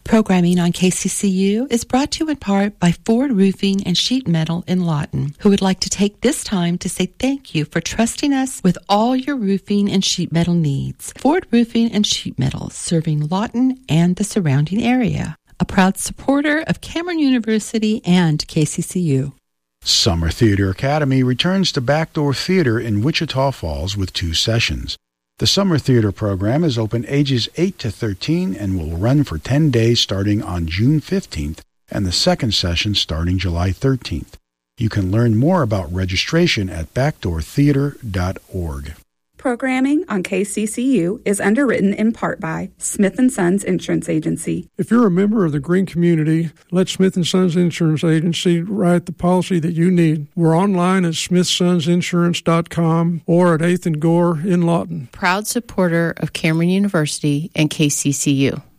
Programming on KCCU is brought to you in part by Ford Roofing and Sheet Metal in Lawton, who would like to take this time to say thank you for trusting us with all your roofing and sheet metal needs. Ford Roofing and Sheet Metal, serving Lawton and the surrounding area. A proud supporter of Cameron University and KCCU. Summer Theater Academy returns to Backdoor Theater in Wichita Falls with 2 sessions. The Summer Theater program is open ages 8 to 13 and will run for 10 days starting on June 15th and the second session starting July 13th. You can learn more about registration at backdoortheater.org. Programming on KCCU is underwritten in part by Smith & Sons Insurance Agency. If you're a member of the green community, let Smith & Sons Insurance Agency write the policy that you need. We're online at smithsonsinsurance.com or at 8th and Gore in Lawton. Proud supporter of Cameron University and KCCU.